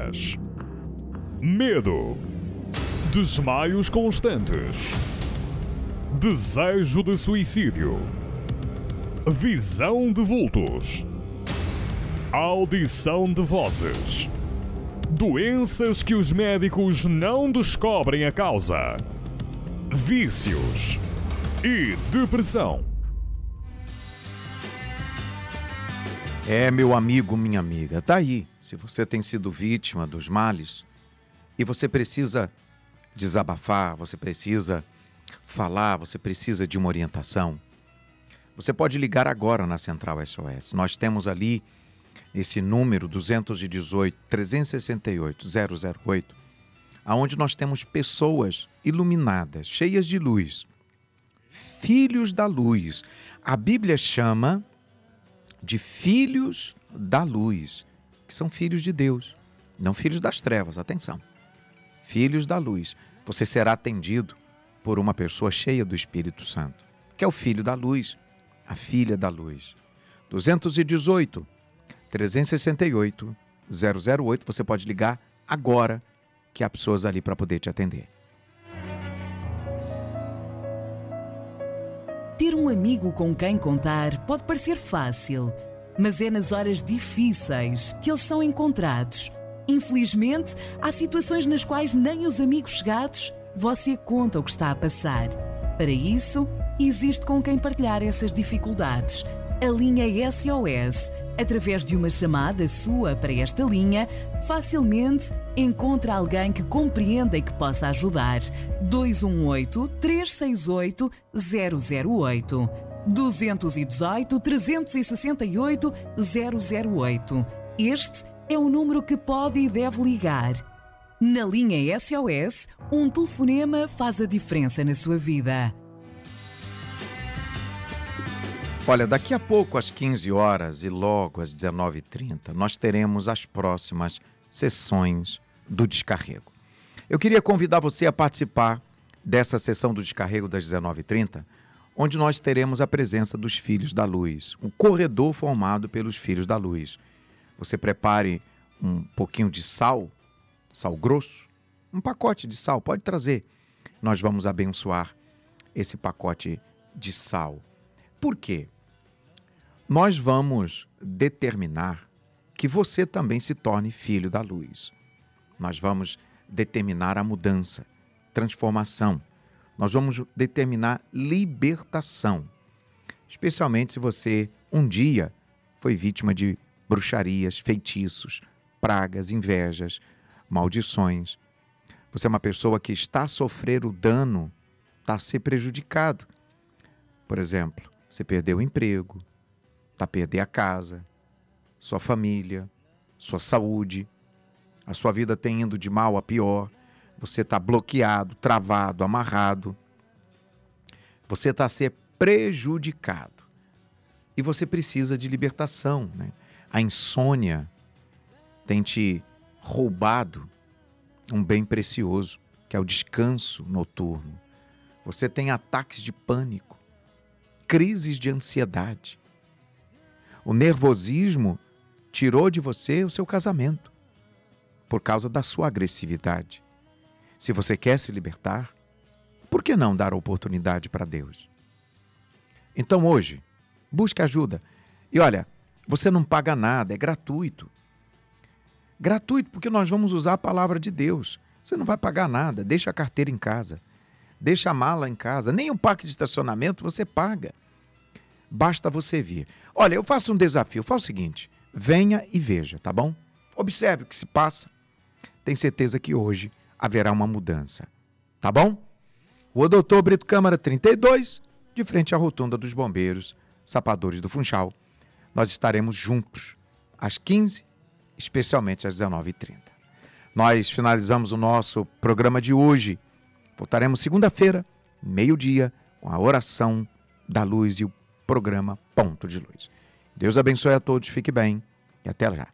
sintomas: medo, desmaios constantes, desejo de suicídio, visão de vultos, audição de vozes, doenças que os médicos não descobrem a causa, vícios e depressão. Meu amigo, minha amiga, tá aí. Se você tem sido vítima dos males e você precisa desabafar, você precisa falar, você precisa de uma orientação, você pode ligar agora na Central SOS. Nós temos ali esse número 218-368-008, aonde nós temos pessoas iluminadas, cheias de luz, filhos da luz. A Bíblia chama de filhos da luz, que são filhos de Deus, não filhos das trevas, atenção. Filhos da luz. Você será atendido por uma pessoa cheia do Espírito Santo, que é o filho da luz, a filha da luz. 218-368-008, você pode ligar agora, que há pessoas ali para poder te atender. Ter um amigo com quem contar pode parecer fácil, mas é nas horas difíceis que eles são encontrados. Infelizmente, há situações nas quais nem os amigos chegados você conta o que está a passar. Para isso, existe com quem partilhar essas dificuldades. A linha SOS, através de uma chamada sua para esta linha, facilmente encontra alguém que compreenda e que possa ajudar. 218-368-008. 218-368-008. Este é o número que pode e deve ligar. Na linha SOS, um telefonema faz a diferença na sua vida. Olha, daqui a pouco às 15 horas e logo às 19h30, nós teremos as próximas sessões do Descarrego. Eu queria convidar você a participar dessa sessão do Descarrego das 19h30, onde nós teremos a presença dos Filhos da Luz, um corredor formado pelos Filhos da Luz. Você prepare um pouquinho de sal grosso, um pacote de sal, pode trazer. Nós vamos abençoar esse pacote de sal. Por quê? Nós vamos determinar que você também se torne filho da luz. Nós vamos determinar a mudança, transformação. Nós vamos determinar libertação. Especialmente se você um dia foi vítima de bruxarias, feitiços, pragas, invejas, maldições. Você é uma pessoa que está a sofrer o dano, está a ser prejudicado. Por exemplo, você perdeu o emprego, está a perder a casa, sua família, sua saúde, a sua vida tem indo de mal a pior, você está bloqueado, travado, amarrado, você está a ser prejudicado e você precisa de libertação, né? A insônia tem te roubado um bem precioso, que é o descanso noturno. Você tem ataques de pânico, crises de ansiedade. O nervosismo tirou de você o seu casamento por causa da sua agressividade. Se você quer se libertar, por que não dar a oportunidade para Deus? Então hoje, busque ajuda. E olha, você não paga nada, é gratuito. Gratuito porque nós vamos usar a palavra de Deus. Você não vai pagar nada, deixa a carteira em casa, deixa a mala em casa, nem o parque de estacionamento você paga. Basta você vir. Olha, eu faço um desafio, faça o seguinte, venha e veja, tá bom? Observe o que se passa. Tenho certeza que hoje haverá uma mudança, tá bom? O Doutor Brito Câmara 32, de frente à rotunda dos bombeiros, Sapadores do Funchal. Nós estaremos juntos às 15, especialmente às 19h30. Nós finalizamos o nosso programa de hoje. Voltaremos segunda-feira, meio-dia, com a oração da luz e o programa Ponto de Luz. Deus abençoe a todos, fique bem e até já.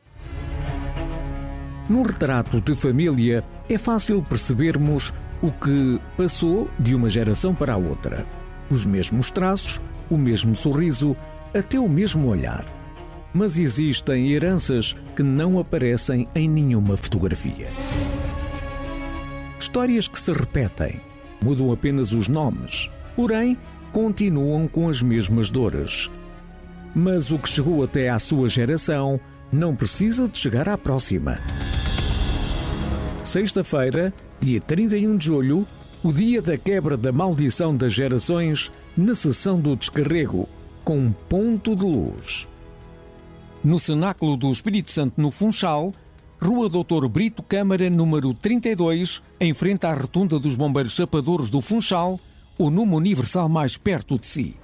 No retrato de família, é fácil percebermos o que passou de uma geração para a outra. Os mesmos traços, o mesmo sorriso, até o mesmo olhar. mas existem heranças que não aparecem em nenhuma fotografia. Histórias que se repetem, mudam apenas os nomes, porém continuam com as mesmas dores. Mas o que chegou até à sua geração não precisa de chegar à próxima. Sexta-feira, dia 31 de julho, o dia da quebra da maldição das gerações, na sessão do descarrego, com um ponto de luz. No Cenáculo do Espírito Santo, no Funchal, Rua Doutor Brito Câmara, número 32, em frente à Rotunda dos Bombeiros Chapadores do Funchal, o número universal mais perto de si.